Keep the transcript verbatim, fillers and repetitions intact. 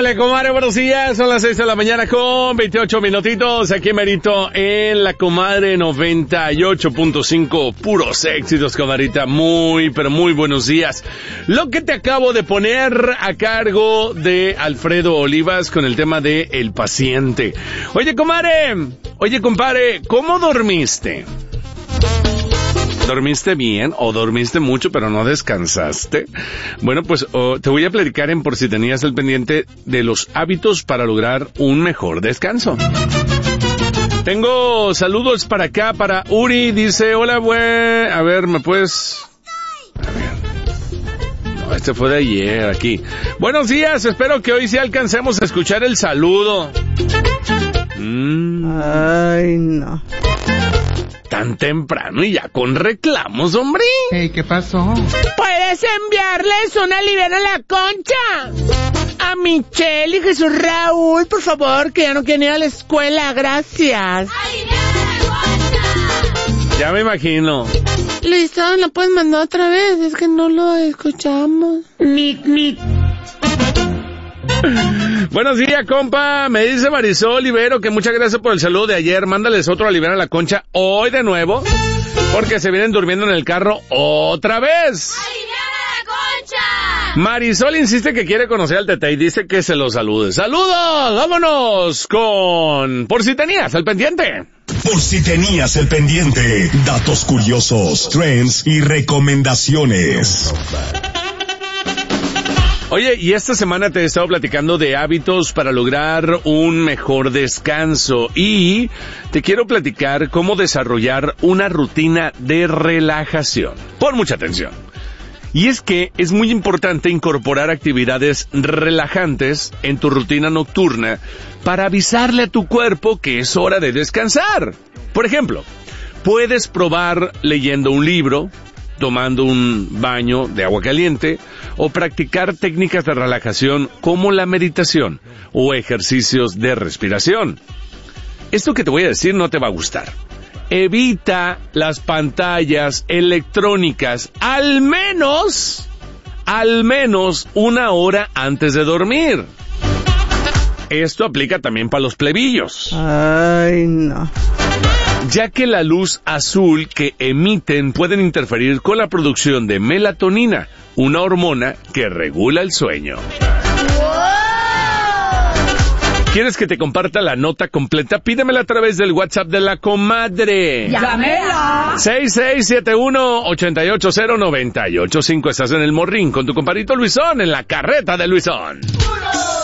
Épale, comadre, buenos días. Son las seis de la mañana con veintiocho minutitos. Aquí merito en la comadre noventa y ocho punto cinco. Puros éxitos, comadrita. Muy, pero muy buenos días. Lo que te acabo de poner a cargo de Alfredo Olivas con el tema de el paciente. Oye, comadre. Oye, compadre, ¿cómo dormiste? ¿Dormiste bien o dormiste mucho pero no descansaste? Bueno, pues oh, te voy a platicar en por si tenías el pendiente de los hábitos para lograr un mejor descanso. Tengo saludos para acá, para Uri, dice, hola, güey, a ver, ¿me puedes...? A ver. No, este fue de ayer, aquí. Buenos días, espero que hoy sí alcancemos a escuchar el saludo. Mm. Ay, no. Tan temprano y ya con reclamos, hombre. Hey, ¿qué pasó? ¿Puedes enviarles una liviana a la Concha? A Michelle y Jesús Raúl, por favor, que ya no quieren ir a la escuela, gracias. Ya me imagino. Listo, ¿lo puedes mandar otra vez? Es que no lo escuchamos. Ni, ni... Buenos días, compa. Me dice Marisol Olivero que muchas gracias por el saludo de ayer. Mándales otro a liberar a la Concha hoy de nuevo, porque se vienen durmiendo en el carro otra vez. ¡Aliviana la Concha! Marisol insiste que quiere conocer al Tete y dice que se lo salude. ¡Saludos! ¡Vámonos con... Por si tenías el pendiente! Por si tenías el pendiente. Datos curiosos, trends y recomendaciones. Oye, y esta semana te he estado platicando de hábitos para lograr un mejor descanso y te quiero platicar cómo desarrollar una rutina de relajación. Pon mucha atención. Y es que es muy importante incorporar actividades relajantes en tu rutina nocturna para avisarle a tu cuerpo que es hora de descansar. Por ejemplo, puedes probar leyendo un libro, tomando un baño de agua caliente o practicar técnicas de relajación como la meditación o ejercicios de respiración. Esto que te voy a decir no te va a gustar. Evita las pantallas electrónicas al menos, al menos una hora antes de dormir. Esto aplica también para los plebillos. Ay, no. Ya que la luz azul que emiten pueden interferir con la producción de melatonina, una hormona que regula el sueño. ¿Quieres que te comparta la nota completa? Pídemela a través del WhatsApp de la comadre. ¡Llámela! seis seis siete uno, ocho ocho cero, nueve ocho cinco. Estás en el Morrín con tu compadrito Luisón en la carreta de Luisón. ¡Uno!